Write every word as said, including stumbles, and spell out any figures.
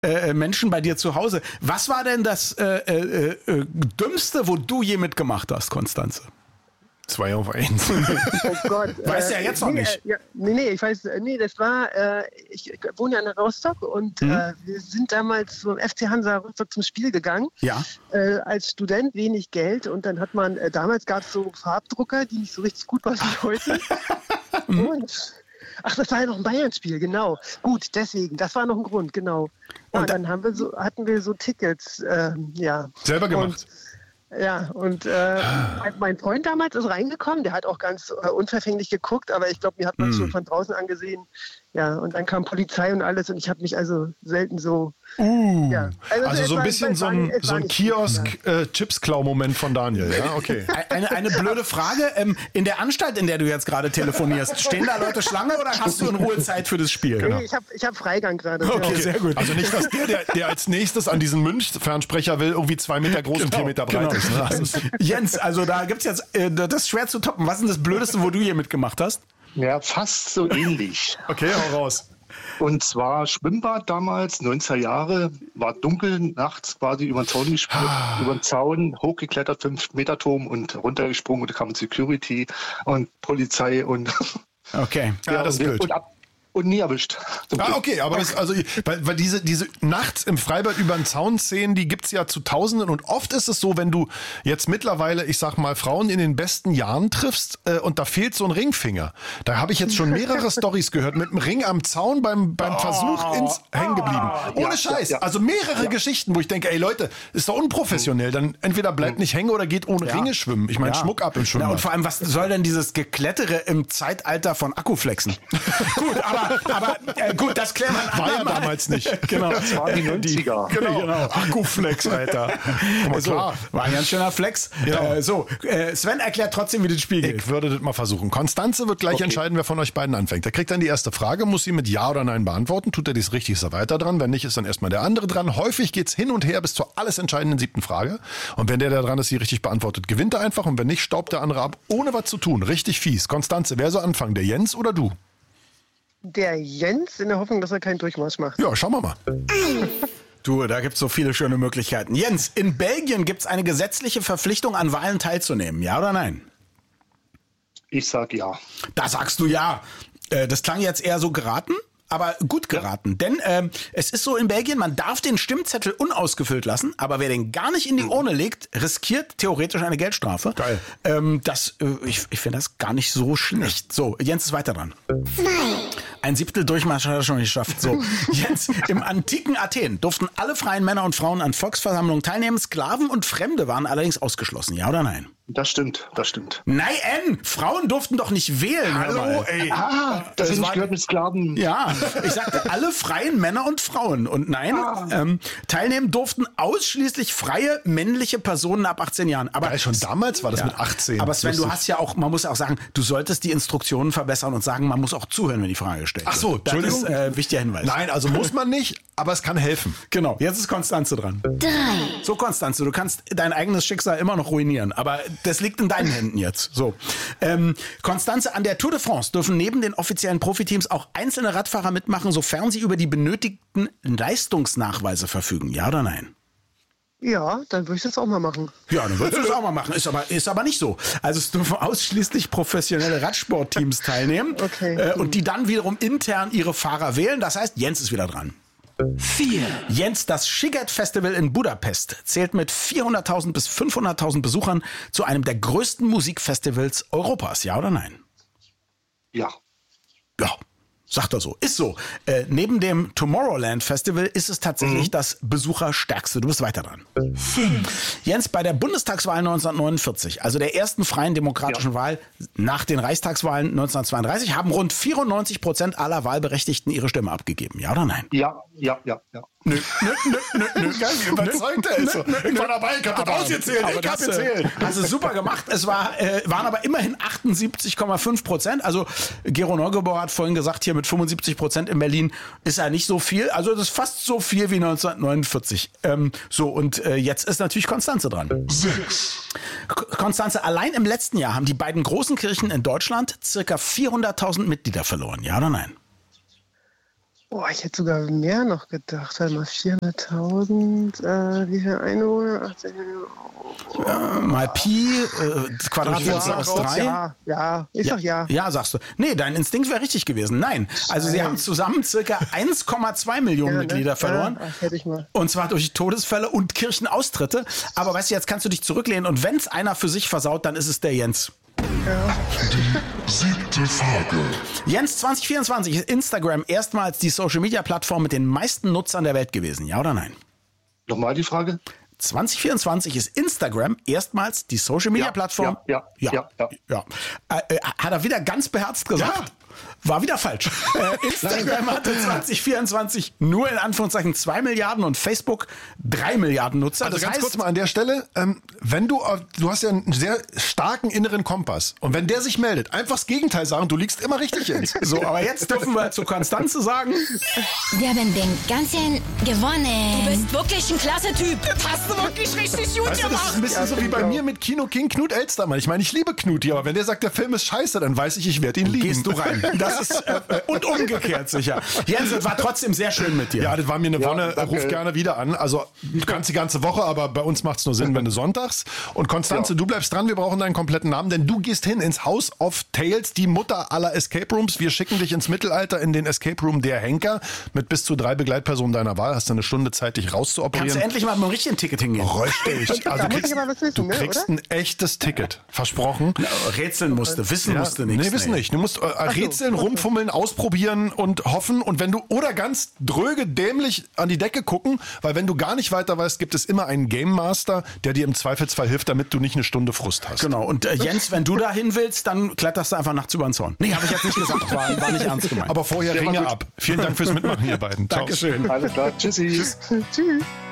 äh, Menschen bei dir zu Hause. Was war denn das äh, äh, äh, Dümmste, wo du je mitgemacht hast, Constanze? Zwei auf eins. Oh Gott. Weißt du ja jetzt noch nee, nicht. Äh, ja, nee, nee, ich weiß, nee, das war, äh, ich wohne ja in Rostock und Mhm. äh, wir sind damals zum F C Hansa Rostock zum Spiel gegangen. Ja. Äh, als Student wenig Geld und dann hat man, äh, damals gab es so Farbdrucker, die nicht so richtig gut waren wie heute. Und, ach, das war ja noch ein Bayern-Spiel, genau. Gut, deswegen, das war noch ein Grund, genau. Ja, Und und dann haben wir so, hatten wir so Tickets, ähm, ja. Selber gemacht. Und, ja, und äh, mein Freund damals ist reingekommen, der hat auch ganz äh, unverfänglich geguckt, aber ich glaube, mir hat man Mm. schon von draußen angesehen. Ja, und dann kam Polizei und alles und ich habe mich also selten so... Uh, Ja. also es so ein war- bisschen es so war ein, nicht- es so war ein nicht gut, Kiosk-Chips-Klau-Moment von Daniel, ja, okay. Eine, eine blöde Frage. Ähm, in der Anstalt, in der du jetzt gerade telefonierst, stehen da Leute Schlange oder hast du in Ruhe Zeit für das Spiel? ja. Nee, ich habe ich hab Freigang gerade. Okay, ja. sehr gut. Also nicht, dass der, der, der als nächstes an diesen Münch-Fernsprecher will, irgendwie zwei Meter groß und vier Meter breit Genau. ist. Ne? Das ist Jens, also da gibt's jetzt, äh, das ist schwer zu toppen. Was ist denn das Blödeste, wo du hier mitgemacht hast? Ja, fast so ähnlich. okay, hau raus. Und zwar Schwimmbad damals, neunziger Jahre, war dunkel, nachts quasi über den Zaun gesprungen, über den Zaun, hochgeklettert, fünf Meter Turm und runtergesprungen und da kam Security und Polizei und, Okay. Ja, das ist und, blöd. und, ab, und nie erwischt. Zum Ah, Glück. okay, aber das, also, weil, weil diese, diese nachts im Freibad über den Zaun Szenen, die gibt's ja zu Tausenden und oft ist es so, wenn du jetzt mittlerweile, ich sag mal, Frauen in den besten Jahren triffst äh, und da fehlt so ein Ringfinger. Da habe ich jetzt schon mehrere Stories gehört mit dem Ring am Zaun beim, beim Versuch ins hängen geblieben. Ohne Ja, Scheiß. ja, ja. Also mehrere Geschichten, wo ich denke, ey Leute, ist doch unprofessionell. Dann entweder bleibt nicht hängen oder geht ohne Ja. Ringe schwimmen. Ich meine, Ja. Schmuck ab im Na, Schwimmbad. und vor allem, was soll denn dieses Geklettere im Zeitalter von Akkuflexen? gut, aber, aber äh, gut, das klären wir War ja andermal. damals nicht. Genau. Das waren die neunziger. Genau. Akkuflex, Alter. Guck mal, So, klar. war ein ganz schöner Flex. Ja. Äh, so, äh, Sven erklärt trotzdem, wie das Spiel geht. Ich würde das mal versuchen. Konstanze wird gleich Okay. entscheiden, wer von euch beiden anfängt. Er kriegt dann die erste Frage, muss sie mit Ja oder Nein beantworten. Tut er dies richtig, ist er weiter dran. Wenn nicht, ist dann erstmal der andere dran. Häufig geht's hin und her bis zur alles entscheidenden siebten Frage. Und wenn der, der dran ist, sie richtig beantwortet, gewinnt er einfach. Und wenn nicht, staubt der andere ab, ohne was zu tun. Richtig fies. Konstanze, wer soll anfangen? Der Jens oder du? Der Jens, in der Hoffnung, dass er keinen Durchmarsch macht. Ja, schauen wir mal. Du, da gibt's so viele schöne Möglichkeiten. Jens, in Belgien gibt's eine gesetzliche Verpflichtung, an Wahlen teilzunehmen. Ja oder nein? Ich sag ja. Da sagst du ja. Äh, das klang jetzt eher so geraten, aber gut geraten. Denn ähm, es ist so in Belgien, man darf den Stimmzettel unausgefüllt lassen, aber wer den gar nicht in die Urne legt, riskiert theoretisch eine Geldstrafe. Geil. Ähm, das, äh, ich ich finde das gar nicht so schlecht. So, Jens ist weiter dran. Ein Siebtel Durchmarsch hat er schon geschafft. So, Jens, im antiken Athen durften alle freien Männer und Frauen an Volksversammlungen teilnehmen. Sklaven und Fremde waren allerdings ausgeschlossen. Ja oder nein? Das stimmt, das stimmt. Nein, Frauen durften doch nicht wählen. hör mal. ey. Ah, das Das sind war- nicht gehört mit Sklaven. Ja, ich sagte alle freien Männer und Frauen. Und nein, ähm, teilnehmen durften ausschließlich freie männliche Personen ab achtzehn Jahren. Aber Ja, schon damals war das mit achtzehn. Aber Sven, du Lustig. hast ja auch, man muss ja auch sagen, du solltest die Instruktionen verbessern und sagen, man muss auch zuhören, wenn die Frage gestellt wird. Ach so, das ist Entschuldigung. äh, wichtiger Hinweis. Nein, also muss man nicht, aber es kann helfen. Genau, jetzt ist Konstanze dran. Drei. So, Konstanze, du kannst dein eigenes Schicksal immer noch ruinieren, aber das liegt in deinen Händen jetzt. So, ähm, Konstanze, an der Tour de France dürfen neben den offiziellen Profiteams auch einzelne Radfahrer mitmachen, sofern sie über die benötigten Leistungsnachweise verfügen. Ja oder nein? Ja, dann würde ich das auch mal machen. Ja, dann würdest du das auch mal machen. Ist aber, ist aber nicht so. Also es dürfen ausschließlich professionelle Radsportteams teilnehmen. Okay. Äh, und die dann wiederum intern ihre Fahrer wählen. Das heißt, Jens ist wieder dran. Vier. Jens, das Sziget Festival in Budapest zählt mit vierhunderttausend bis fünfhunderttausend Besuchern zu einem der größten Musikfestivals Europas. Ja oder nein? Ja. Ja. Sagt er so. Ist so. Äh, neben dem Tomorrowland Festival ist es tatsächlich Mhm. das besucherstärkste. Du bist weiter dran. Jens, bei der Bundestagswahl neunzehnhundertneunundvierzig, also der ersten freien demokratischen Ja. Wahl nach den Reichstagswahlen neunzehnhundertzweiunddreißig, haben rund vierundneunzig Prozent aller Wahlberechtigten ihre Stimme abgegeben. Ja oder nein? Ja, ja, ja, ja. Nö, nö, nö, nö, nö. Geil, wie überzeugt er ist. Ich war dabei, ich hab das ausgezählt, Aber ich hab das, gezählt. äh, Hast du super gemacht. Es war, äh, waren aber immerhin achtundsiebzig Komma fünf Prozent. Also Gero Neugebauer hat vorhin gesagt, hier mit fünfundsiebzig Prozent in Berlin ist ja nicht so viel. Also das ist fast so viel wie neunzehnhundertneunundvierzig. Ähm, so, und äh, jetzt ist natürlich Konstanze dran. Sechs. Konstanze, allein im letzten Jahr haben die beiden großen Kirchen in Deutschland circa vierhunderttausend Mitglieder verloren. Ja oder nein? Oh, ich hätte sogar mehr noch gedacht. Warte mal, vierhunderttausend, äh, wie viel Einwohner? achtzehn, oh. äh, mal Pi, äh, Quadratwurzel aus drei. Ja, ja, ich ja, sag ja. Ja, sagst du. Nee, dein Instinkt wäre richtig gewesen. Nein. Also sie haben zusammen circa eins Komma zwei Millionen Ja, ne? Mitglieder verloren. Ja, ach, hätte ich mal. Und zwar durch Todesfälle und Kirchenaustritte. Aber weißt du, jetzt kannst du dich zurücklehnen und wenn es einer für sich versaut, dann ist es der Jens. Ja. Siebte Frage. Jens, zwanzig vierundzwanzig ist Instagram erstmals die Social-Media-Plattform mit den meisten Nutzern der Welt gewesen. Ja oder nein? Nochmal die Frage? zwanzig vierundzwanzig ist Instagram erstmals die Social-Media-Plattform. Ja, ja, ja, ja, ja. Äh, äh, hat er wieder ganz beherzt gesagt. Ja. War wieder falsch. Äh, Instagram hatte zwanzig vierundzwanzig nur in Anführungszeichen zwei Milliarden und Facebook drei Milliarden Nutzer. Also das ganz heißt, kurz mal an der Stelle, ähm, wenn du, äh, du hast ja einen sehr starken inneren Kompass und wenn der sich meldet, einfach das Gegenteil sagen, du liegst immer richtig ins. so, aber jetzt dürfen wir zu Konstanze sagen, Wir haben den ganzen gewonnen. Du bist wirklich ein klasse Typ. Das hast du wirklich richtig gut Weißt du, das ist ein bisschen so wie bei mir mit Kino King Knut Elstermann. Ich meine, ich liebe Knuti, aber wenn der sagt, der Film ist scheiße, dann weiß ich, ich werde ihn lieben. gehst du rein. Das ist, äh, und umgekehrt sicher. Jens, es war trotzdem sehr schön mit dir. Ja, das war mir eine Ja, Wonne. danke. Ruf gerne wieder an. Also du kannst die ganze Woche, aber bei uns macht es nur Sinn, wenn du sonntags. Und Konstanze, Ja. du bleibst dran. Wir brauchen deinen kompletten Namen, denn du gehst hin ins House of Tales, die Mutter aller Escape Rooms. Wir schicken dich ins Mittelalter in den Escape Room der Henker mit bis zu drei Begleitpersonen deiner Wahl. Hast du eine Stunde Zeit, dich Kannst du rauszuoperieren. endlich mal mit einem richtigen Ticket hingehen? Richtig. Also Da du muss kriegst, ich aber was wissen, du ne, kriegst oder? ein echtes Ticket. Versprochen. Rätseln musste, wissen Ja, musste nichts. nee, wissen nicht. Du musst äh, rätseln, okay. rumfummeln, ausprobieren und hoffen. Und wenn du, oder ganz dröge, dämlich an die Decke gucken, weil wenn du gar nicht weiter weißt, gibt es immer einen Game Master, der dir im Zweifelsfall hilft, damit du nicht eine Stunde Frust hast. Genau. Und äh, Jens, wenn du da hin willst, dann kletterst du einfach nachts über den Zaun. Nee, habe ich jetzt nicht gesagt. War, war nicht ernst gemeint. Aber vorher Ja, Ringe gut. ab. Vielen Dank fürs Mitmachen, ihr beiden. Ciao. Dankeschön. Alles klar. Tschüssi. Tschüss.